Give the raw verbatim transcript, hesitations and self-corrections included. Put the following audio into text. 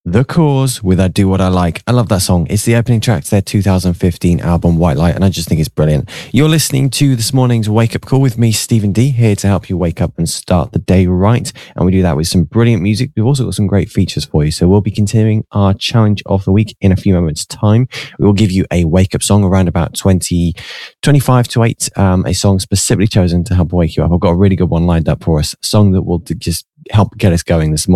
The Cause with I Do What I Like. I love that song. It's the opening track to their two thousand fifteen album White Light, and I just think it's brilliant. You're listening to this morning's Wake Up Call with me, Stephen D, here to help you wake up and start the day right. And we do that with some brilliant music. We've also got some great features for you. So we'll be continuing our challenge of the week in a few moments' time. We will give you a wake up song around about twenty, twenty-five to eight, um, a song specifically chosen to help wake you up. I've got a really good one lined up for us, a song that will just help get us going this morning.